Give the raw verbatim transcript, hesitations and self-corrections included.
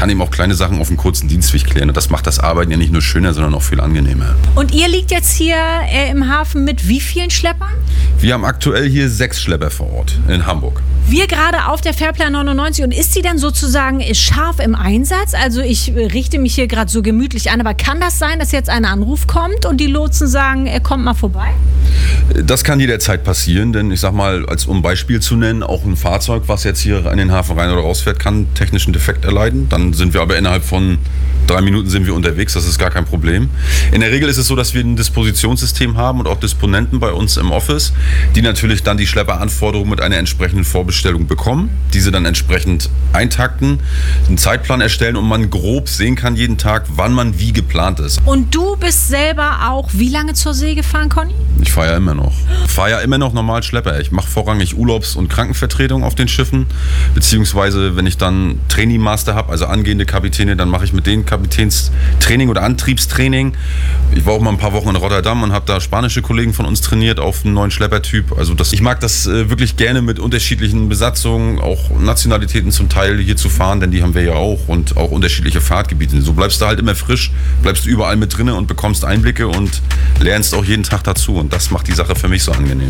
kann eben auch kleine Sachen auf einem kurzen Dienstweg klären. Und das macht das Arbeiten ja nicht nur schöner, sondern auch viel angenehmer. Und ihr liegt jetzt hier äh, im Hafen mit wie vielen Schleppern? Wir haben aktuell hier sechs Schlepper vor Ort in Hamburg. Wir gerade auf der Fairplan neunundneunzig. Und ist die denn sozusagen scharf im Einsatz? Also ich richte mich hier gerade so gemütlich ein, aber kann das sein, dass jetzt ein Anruf kommt und die Lotsen sagen, er kommt mal vorbei? Das kann jederzeit passieren, denn ich sag mal, als um ein Beispiel zu nennen, auch ein Fahrzeug, was jetzt hier in den Hafen rein oder rausfährt, kann technischen Defekt erleiden. Dann sind wir aber innerhalb von drei Minuten sind wir unterwegs, das ist gar kein Problem. In der Regel ist es so, dass wir ein Dispositionssystem haben und auch Disponenten bei uns im Office, die natürlich dann die Schlepperanforderungen mit einer entsprechenden Vorbestellung bekommen, diese dann entsprechend eintakten, einen Zeitplan erstellen und man grob sehen kann jeden Tag, wann man wie geplant ist. Und du bist selber auch wie lange zur See gefahren, Conny? Ich fahre ja immer noch. Ich fahre ja immer noch normal Schlepper. Ich mache vorrangig Urlaubs- und Krankenvertretung auf den Schiffen, beziehungsweise wenn ich dann Trainee-Master habe, also angehende Kapitäne, dann mache ich mit denen Kapitänstraining oder Antriebstraining. Ich war auch mal ein paar Wochen in Rotterdam und habe da spanische Kollegen von uns trainiert auf einen neuen Schleppertyp. Also das, ich mag das äh, wirklich gerne mit unterschiedlichen Besatzungen, auch Nationalitäten zum Teil hier zu fahren, denn die haben wir ja auch und auch unterschiedliche Fahrtgebiete. So bleibst du halt immer frisch, bleibst überall mit drinne und bekommst Einblicke und lernst auch jeden Tag dazu und das macht die Sache für mich so angenehm.